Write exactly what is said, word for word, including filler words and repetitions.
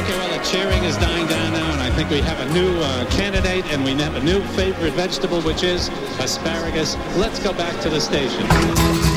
Okay, well, the cheering is dying down now, and I think we have a new uh, candidate, and we have a new favorite vegetable, which is asparagus. Let's go back to the station.